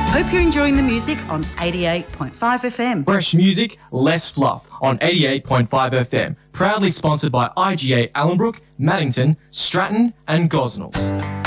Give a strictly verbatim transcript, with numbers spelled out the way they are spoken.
Hope you're enjoying the music on eighty-eight point five F M. Fresh music, less fluff on eighty-eight point five F M. Proudly sponsored by I G A Allenbrook, Maddington, Stratton and Gosnells.